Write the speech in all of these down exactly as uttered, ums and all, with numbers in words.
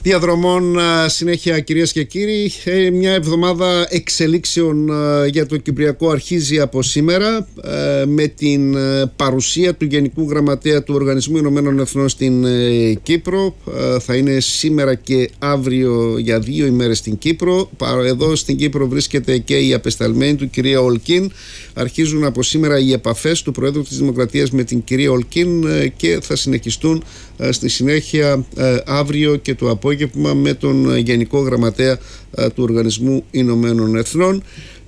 Διαδρομών συνέχεια, κυρίες και κύριοι. Μια εβδομάδα εξελίξεων για το Κυπριακό αρχίζει από σήμερα με την παρουσία του Γενικού Γραμματέα του Οργανισμού Ηνωμένων Εθνών στην Κύπρο. Θα είναι σήμερα και αύριο για δύο ημέρες στην Κύπρο. Εδώ στην Κύπρο βρίσκεται και η απεσταλμένη του, κυρία Ολκίν. Αρχίζουν από σήμερα οι επαφές του Προέδρου της Δημοκρατίας με την κυρία Ολκίν και θα συνεχιστούν στη συνέχεια αύριο και το απόγευμα με τον Γενικό Γραμματέα του Οργανισμού Ηνωμένων Εθνών.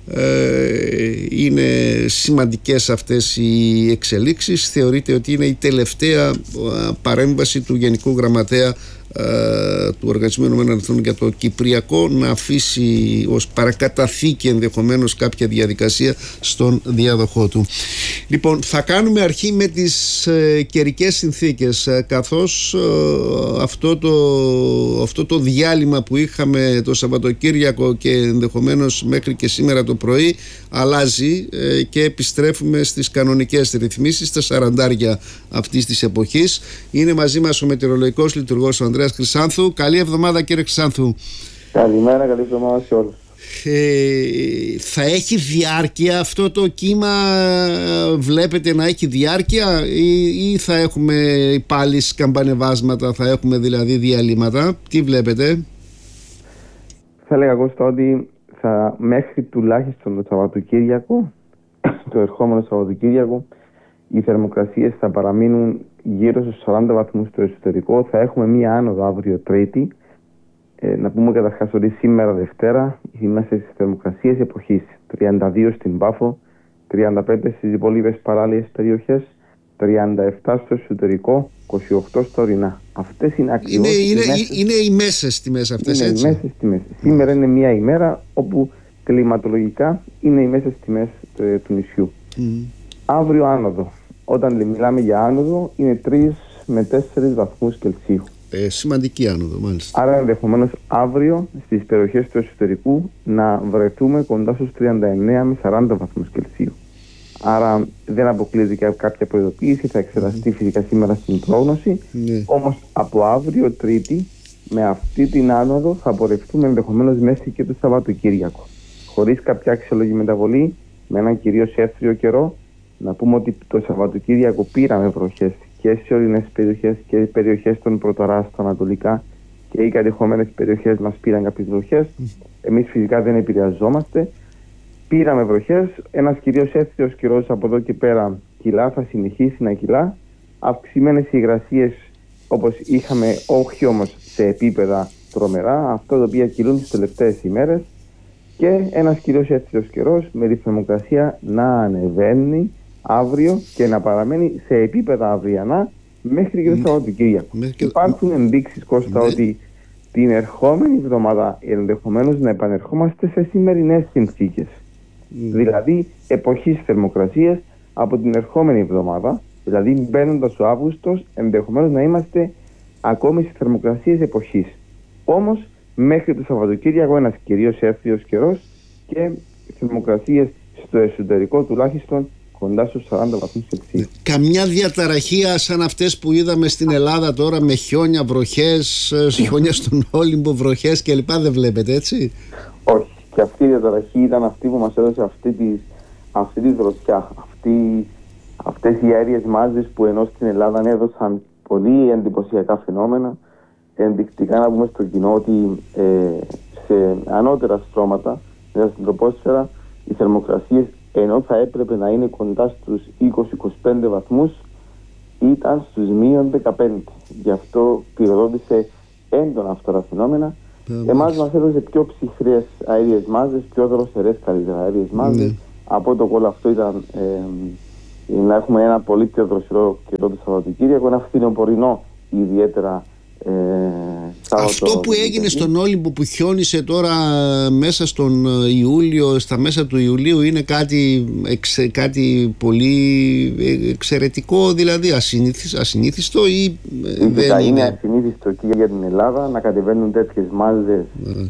Είναι σημαντικές αυτές οι εξελίξεις. Θεωρείται ότι είναι η τελευταία παρέμβαση του Γενικού Γραμματέα του Οργανισμού Ηνωμένων Εθνών για το Κυπριακό, να αφήσει ως παρακαταθήκη ενδεχομένως κάποια διαδικασία στον διάδοχό του. Λοιπόν, θα κάνουμε αρχή με τις ε, καιρικές συνθήκες, ε, καθώς ε, αυτό, το, αυτό το διάλειμμα που είχαμε το Σαββατοκύριακο και ενδεχομένως μέχρι και σήμερα το πρωί αλλάζει ε, και επιστρέφουμε στις κανονικές ρυθμίσεις, στα σαραντάρια αυτής της εποχής. Είναι μαζί μας ο μετεωρολογικός λειτουργός ο Ανδρέας Χρυσάνθου. Καλή εβδομάδα, κύριε Χρυσάνθου. Καλημέρα, καλή εβδομάδα σε όλους. Ε, θα έχει διάρκεια αυτό το κύμα, βλέπετε να έχει διάρκεια, ή, ή θα έχουμε πάλι σκαμπανεβάσματα, θα έχουμε δηλαδή διαλύματα? Τι βλέπετε? Θα έλεγα εγώ στο ότι θα, μέχρι τουλάχιστον το Σαββατοκύριακο, το ερχόμενο Σαββατοκύριακο, οι θερμοκρασίες θα παραμείνουν γύρω στους σαράντα βαθμούς στο εσωτερικό. Θα έχουμε μία άνοδο αύριο Τρίτη. Ε, να πούμε καταρχάς ότι σήμερα Δευτέρα είμαστε στις θερμοκρασίες εποχής. τριάντα δύο στην Πάφο, τριάντα πέντε στις υπόλοιπες παράλιες περιοχές, τριάντα επτά στο εσωτερικό, είκοσι οκτώ στα ορεινά. Αυτές είναι ακριβώς είναι, είναι, μέσες... είναι οι μέσες τιμές αυτές, είναι έτσι. Οι μέσες τιμές. Σήμερα είναι μία ημέρα όπου κλιματολογικά είναι οι μέσες τιμές ε, του νησιού. Mm. Αύριο άνοδο. Όταν μιλάμε για άνοδο, είναι τρεις με τέσσερις βαθμούς Κελσίου. Ε, σημαντική άνοδο, μάλιστα. Άρα ενδεχομένως αύριο στις περιοχές του εσωτερικού να βρεθούμε κοντά στους τριάντα εννέα με σαράντα βαθμούς Κελσίου. Άρα δεν αποκλείεται και κάποια προειδοποίηση, θα εξεταστεί mm. φυσικά σήμερα στην πρόγνωση. Mm. Όμως από αύριο Τρίτη, με αυτή την άνοδο, θα πορευτούμε ενδεχομένως μέχρι και το Σαββατοκύριακο. Χωρίς κάποια αξιολογική μεταβολή, με έναν κυρίως έθριο καιρό. Να πούμε ότι το Σαββατοκύριακο πήραμε βροχές και σε ορεινές περιοχές και περιοχές των Πρωτορά στα ανατολικά, και οι κατεχόμενες περιοχές μας πήραν κάποιες βροχές. Εμείς φυσικά δεν επηρεαζόμαστε. Πήραμε βροχές. Ένας κυρίως έθριος καιρός από εδώ και πέρα κυλά, θα συνεχίσει να κυλά. Αυξημένες υγρασίες όπως είχαμε, όχι όμως σε επίπεδα τρομερά, αυτό το οποίο κυλούν τις τελευταίες ημέρες. Και ένας κυρίως έθριος καιρός με τη θερμοκρασία να ανεβαίνει αύριο και να παραμένει σε επίπεδα αυριανά μέχρι και το Σαββατοκύριακο. Και... Υπάρχουν ενδείξεις, Κώστα, ναι, ότι την ερχόμενη εβδομάδα ενδεχομένως να επανερχόμαστε σε σημερινές συνθήκες. Mm. Δηλαδή εποχής θερμοκρασίας από την ερχόμενη εβδομάδα, δηλαδή μπαίνοντας ο Αύγουστος, ενδεχομένως να είμαστε ακόμη σε θερμοκρασίες εποχής. Όμως μέχρι το Σαββατοκύριακο ένας κυρίως έθριος καιρός και θερμοκρασίες στο εσωτερικό τουλάχιστον κοντά στους σαράντα βαθμούς Κελσίου. Καμιά διαταραχή σαν αυτές που είδαμε στην Ελλάδα τώρα, με χιόνια, βροχές, χιόνια στον Όλυμπο, βροχές κλπ, δεν βλέπετε, έτσι? Όχι. Και αυτή η διαταραχή ήταν αυτή που μας έδωσε αυτή τη, αυτή τη δροσιά. Αυτή, αυτές οι αέριες μάζες που ενώ στην Ελλάδα έδωσαν πολύ εντυπωσιακά φαινόμενα. Ενδεικτικά να πούμε στο κοινό ότι ε, σε ανώτερα στρώματα, δηλαδή στην τροπόσφαιρα, οι θερμοκρασίες, ενώ θα έπρεπε να είναι κοντά στους είκοσι με είκοσι πέντε βαθμούς, ήταν στους μείον δεκαπέντε. Γι' αυτό πυροδότησε έντονα αυτά τα φαινόμενα. Mm. Εμάς μας έδωσε πιο ψυχρές αέριες μάζες, πιο δροσερές καλύτερα αέριες μάζες. Mm. Από το κόλλο αυτό ήταν ε, να έχουμε ένα πολύ πιο δροσερό καιρό το Σαββατοκύριακο, ένα φθινοπορεινό ιδιαίτερα. Ε, Αυτό που έγινε στον Όλυμπο που χιόνισε τώρα μέσα στον Ιούλιο, στα μέσα του Ιουλίου, είναι κάτι, εξε, κάτι πολύ εξαιρετικό, δηλαδή ασυνήθιστο, ασυνήθιστο ή δεν είναι ασυνήθιστο και για την Ελλάδα να κατεβαίνουν τέτοιες μάζες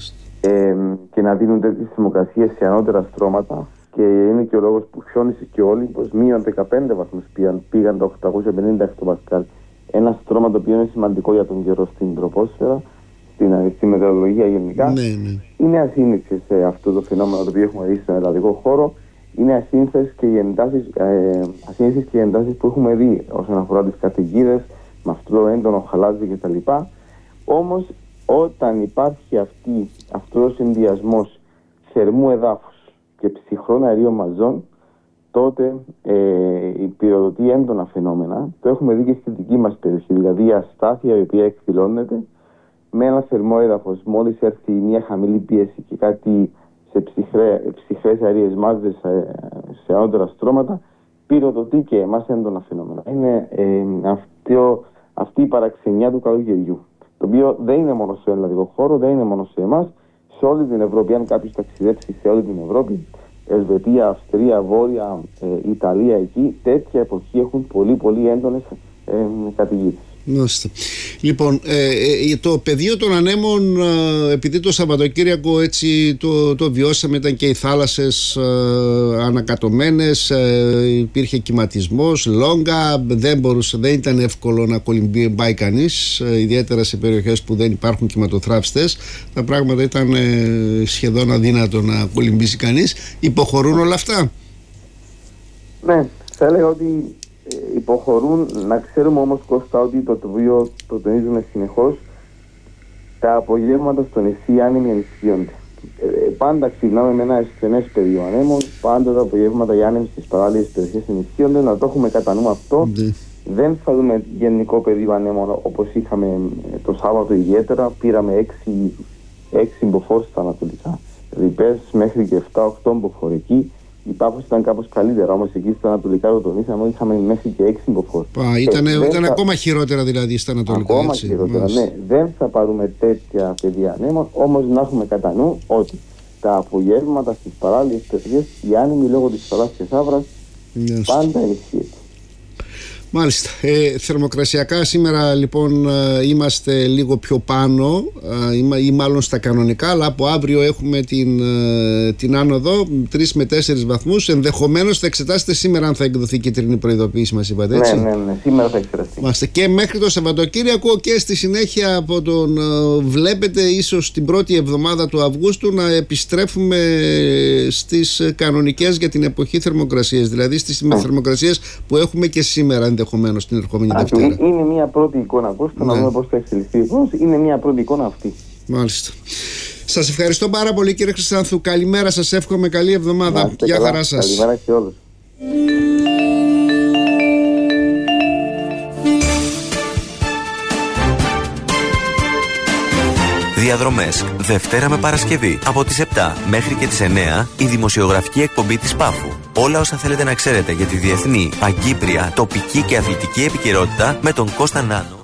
ε, και να δίνουν τέτοιες θερμοκρασίες σε ανώτερα στρώματα, και είναι και ο λόγος που χιόνισε και ο Όλυμπος. Μείον δεκαπέντε βαθμούς πήγαν, πήγαν τα οκτακόσια πενήντα εκτοπασκάλ. Ένα στρώμα το οποίο είναι σημαντικό για τον καιρό στην τροπόσφαιρα, στην, στη μετεωρολογία γενικά. Ναι, ναι. Είναι ασύνηθες σε αυτό το φαινόμενο το οποίο έχουμε δει στον ελλαδικό χώρο. Είναι ασύνηθες και οι εντάσεις, ε, ασύνηθες και οι εντάσεις που έχουμε δει όσον αφορά τις καταιγίδες, με αυτό το έντονο χαλάζι κτλ. Όμως, όταν υπάρχει αυτή, αυτός ο συνδυασμός θερμού εδάφους και ψυχρών αερίων μαζών, τότε ε, υπηρετεί έντονα φαινόμενα. Το έχουμε δει και στη δική μας περιοχή, δηλαδή η αστάθεια η οποία εκδηλώνεται με ένα θερμό έδαφος. Μόλις έρθει μια χαμηλή πίεση και κάτι σε ψυχρέ, ψυχρές αερίες μάζες σε, σε ανώτερα στρώματα, πυροδοτεί και εμάς έντονα φαινόμενα. Είναι ε, αυτό, αυτή η παραξενιά του καλοκαιριού, το οποίο δεν είναι μόνο στο ελλαδικό χώρο, δεν είναι μόνο σε εμάς, σε όλη την Ευρώπη. Αν κάποιος ταξιδέψει σε όλη την Ευρώπη, Ελβετία, Αυστρία, Βόρεια, ε, Ιταλία, εκεί τέτοια εποχή έχουν πολύ πολύ έντονες ε, καταιγίδες. Λοιπόν, ε, ε, το πεδίο των ανέμων, ε, επειδή το Σαββατοκύριακο έτσι το, το βιώσαμε, ήταν και οι θάλασσες ε, ανακατωμένες, ε, υπήρχε κυματισμός, λόγκα, δεν, μπορούσε, δεν ήταν εύκολο να κολυμπάει κανείς, ε, ιδιαίτερα σε περιοχές που δεν υπάρχουν κυματοθράυστες. Τα πράγματα ήταν ε, σχεδόν αδύνατο να κολυμπήσει κανείς. Υποχωρούν όλα αυτά? Ναι, θα έλεγα ότι υποχωρούν. Να ξέρουμε όμως, Κώστα, ότι το οποίο το τονίζουμε συνεχώς, τα απογεύματα στο νησί οι άνεμοι ενισχύονται. Ε, πάντα ξυπνάμε με ένα ασθενές πεδίο ανέμων, πάντα τα απογεύματα οι άνεμοι στις παράλιες περιοχές ενισχύονται. Να το έχουμε κατά νου αυτό. Mm. Δεν θα δούμε γενικό πεδίο ανέμων όπως είχαμε το Σάββατο ιδιαίτερα. Πήραμε έξι, έξι μποφόρ στα ανατολικά. Ρηπές μέχρι και εφτά οχτώ μποφόρ εκεί. Η Πάφος ήταν κάπως καλύτερα, όμως εκεί στα ανατολικά το τονίσαμε, είχαμε μέχρι και έξι μποφόρ. Ήταν, ε, ήταν θα... ακόμα χειρότερα δηλαδή στα ανατολικά. Ακόμα έτσι, χειρότερα, μας... ναι. Δεν θα πάρουμε τέτοια πεδία ανέμων, όμως να έχουμε κατά νου ότι τα απογεύματα στις παράλιες περιοχές, οι άνεμοι λόγω της θαλάσσιας άβρας yes. πάντα ενισχύεται. Μάλιστα. Ε, θερμοκρασιακά σήμερα λοιπόν είμαστε λίγο πιο πάνω ε, ή μάλλον στα κανονικά, αλλά από αύριο έχουμε την, ε, την άνοδο τρεις με τέσσερις βαθμούς. Ενδεχομένως θα εξετάσετε σήμερα αν θα εκδοθεί η κίτρινη προειδοποίηση, μας είπατε, έτσι? Ναι, ναι, ναι. Σήμερα θα εξεταστεί. Μάλιστα. Και μέχρι το Σαββατοκύριακο και στη συνέχεια από τον ε, βλέπετε ίσως την πρώτη εβδομάδα του Αυγούστου να επιστρέφουμε στις κανονικές για την εποχή θερμοκρασίες, δηλαδή στις mm. θερμοκρασίες που έχουμε και σήμερα ενδεχομένως την ερχόμενη Α, Δευτέρα. Είναι μια πρώτη εικόνα, Κώστα, ναι. να δούμε πώς θα εξελιχθεί. Είναι μια πρώτη εικόνα αυτή. Μάλιστα. Σας ευχαριστώ πάρα πολύ, κύριε Χριστάνθου. Καλημέρα σας, εύχομαι καλή εβδομάδα. Γεια χαρά σας. Καλημέρα σε όλους. Διαδρομές, Δευτέρα με Παρασκευή, από τις επτά μέχρι και τις εννέα, η δημοσιογραφική εκπομπή της Πάφου. Όλα όσα θέλετε να ξέρετε για τη διεθνή, παγκύπρια, τοπική και αθλητική επικαιρότητα με τον Κώστα Νάνο.